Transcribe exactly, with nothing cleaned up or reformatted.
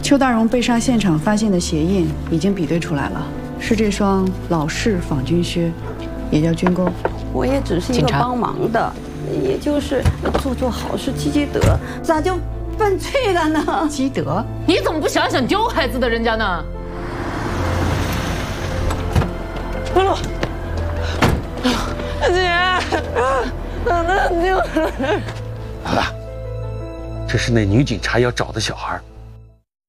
邱大荣被杀现场发现的鞋印已经比对出来了，是这双老式仿军靴，也叫军钩。 我也只是一个帮忙的，也就是做做好事积积德，咋就犯罪了呢？ 积德？ 你怎么不想想丢孩子的人家呢？ 露露，姐，等等，就好了，这是那女警察要找的小孩。